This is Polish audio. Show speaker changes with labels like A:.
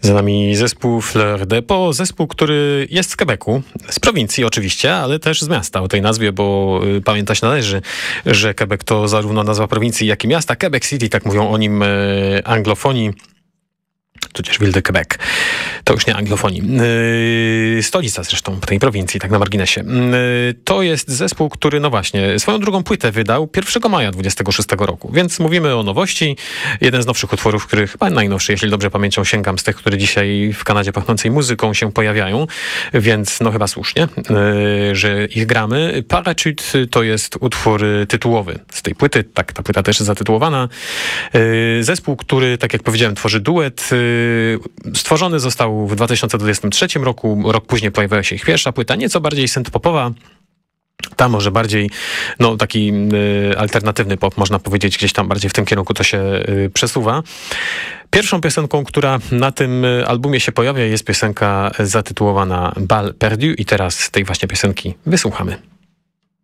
A: Za nami zespół Fleur de Peau, zespół, który jest z Quebecu, z prowincji oczywiście, ale też z miasta o tej nazwie, bo pamiętać należy, że Quebec to zarówno nazwa prowincji, jak i miasta. Quebec City, tak mówią o nim anglofonii, tudzież Ville de Quebec. To już nie anglofonii. Stolica zresztą tej prowincji, tak na marginesie. To jest zespół, który, no właśnie, swoją drugą płytę wydał 1 maja 26 roku, więc mówimy o nowości. Jeden z nowszych utworów, który chyba najnowszy, jeśli dobrze pamięcią sięgam, z tych, które dzisiaj w Kanadzie pachnącej muzyką się pojawiają, więc no chyba słusznie, że ich gramy. Parachute to jest utwór tytułowy z tej płyty, tak, ta płyta też jest zatytułowana. Zespół, który, tak jak powiedziałem, tworzy duet. Stworzony został w 2023 roku. Rok później pojawiła się ich pierwsza płyta, nieco bardziej synth-popowa. Ta może bardziej, no taki alternatywny pop, można powiedzieć, gdzieś tam bardziej w tym kierunku to się przesuwa. Pierwszą piosenką, która na tym albumie się pojawia, jest piosenka zatytułowana Bal Perdu i teraz tej właśnie piosenki wysłuchamy.